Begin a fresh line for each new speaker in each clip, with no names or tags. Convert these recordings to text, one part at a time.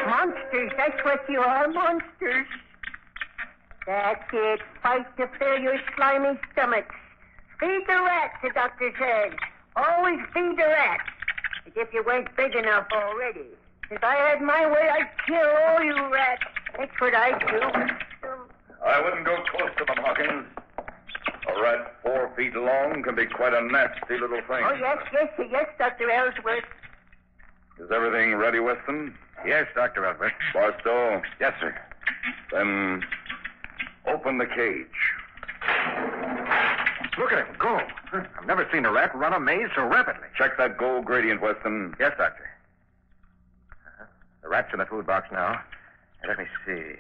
Monsters, that's what you are, monsters. That's it. Fight to fill your slimy stomachs. Feed the rats, the doctor says. Always feed the rats. As if you weren't big enough already. If I had my way, I'd kill all you rats. That's what I'd do.
I wouldn't go close to them, Hawkins. A rat 4 feet long can be quite a nasty little thing.
Oh, yes, Dr. Ellsworth.
Is everything ready, Weston?
Yes, Dr. Ellsworth.
Barstow?
Yes, sir.
Then open the cage.
Look at him go. I've never seen a rat run a maze so rapidly.
Check that gold gradient, Weston.
Yes, Doctor. The rat's in the food box now. Let me see.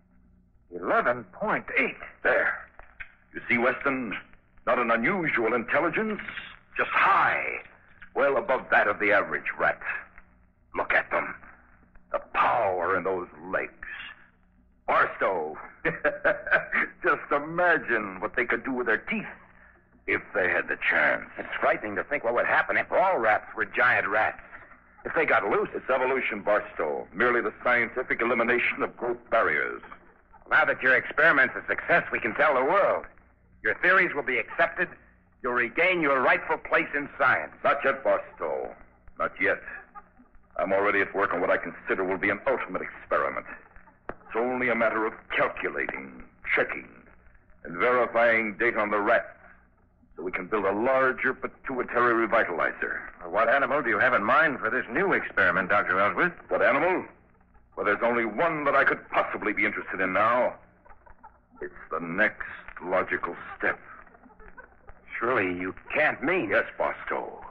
11.8.
There. You see, Weston? Not an unusual intelligence, just high. Well above that of the average rat. Look at them. The power in those legs. Barstow. Just imagine what they could do with their teeth if they had the chance.
It's frightening to think what would happen if all rats were giant rats. If they got loose.
It's evolution, Barstow. Merely the scientific elimination of growth barriers.
Now that your experiment's a success, we can tell the world. Your theories will be accepted. You'll regain your rightful place in science.
Not yet, Barstow. Not yet. I'm already at work on what I consider will be an ultimate experiment. It's only a matter of calculating, checking, and verifying data on the rats so we can build a larger pituitary revitalizer.
What animal do you have in mind for this new experiment, Dr. Ellsworth?
What animal? Well, there's only one that I could possibly be interested in now. It's the next logical step.
Surely you can't mean...
Yes, Barstow.